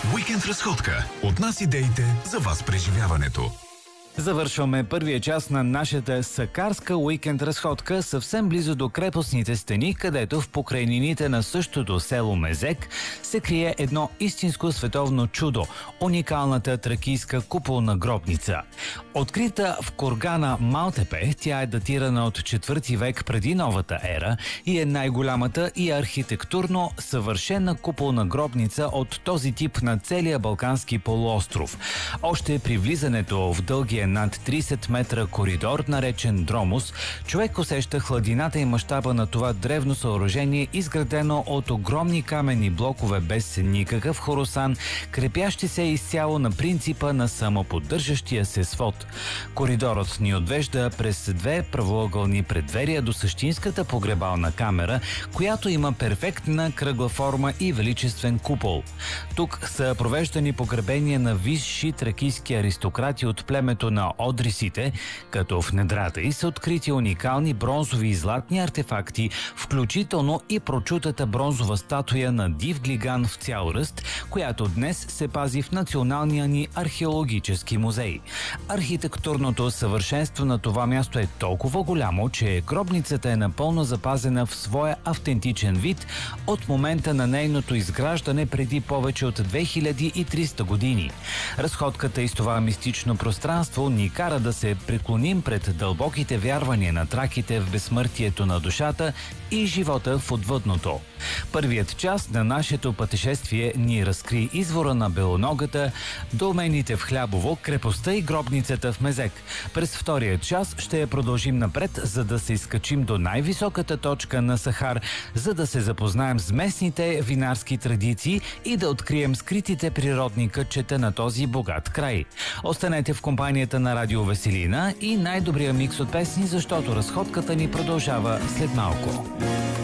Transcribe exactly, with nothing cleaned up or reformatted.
Уикенд разходка. От нас идеите, за вас преживяването. Завършваме първия час на нашата сакарска уикенд разходка съвсем близо до крепостните стени, където в покрайнините на същото село Мезек се крие едно истинско световно чудо – уникалната тракийска куполна гробница. Открита в кургана Малтепе, тя е датирана от четвърти век преди новата ера и е най-голямата и архитектурно съвършена куполна гробница от този тип на целия Балкански полуостров. Още при влизането в дългия над трийсет метра коридор, наречен Дромус, човек усеща хладината и мащаба на това древно съоръжение, изградено от огромни каменни блокове без никакъв хорусан, крепящи се изцяло на принципа на самоподдържащия се свод. Коридорът ни отвежда през две правоъгълни предверия до същинската погребална камера, която има перфектна кръгла форма и величествен купол. Тук са провеждани погребения на висши тракийски аристократи от племето на одрисите, като в недрата й са открити уникални бронзови и златни артефакти, включително и прочутата бронзова статуя на див глиган в цял ръст, която днес се пази в Националния ни археологически музей. Архитектурното съвършенство на това място е толкова голямо, че гробницата е напълно запазена в своя автентичен вид от момента на нейното изграждане преди повече от две хиляди и триста години. Разходката из това мистично пространство ни кара да се преклоним пред дълбоките вярвания на траките в безсмъртието на душата и живота в отвъдното. Първият част на нашето пътешествие ни разкри извора на Белоногата, долмените в Хлябово, крепостта и гробницата в Мезек. През втория час ще я продължим напред, за да се изкачим до най-високата точка на Сахар, за да се запознаем с местните винарски традиции и да открием скритите природни кътчета на този богат край. Останете в компанията на Радио Веселина и най-добрия микс от песни, защото разходката ни продължава след малко.